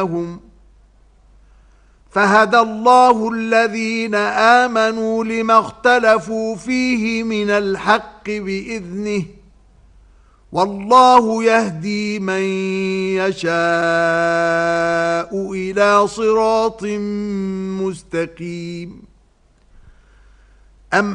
بينهم فهدى الله الذين آمنوا لما اختلفوا فيه من الحق بإذنه والله يهدي من يشاء إلى صراط مستقيم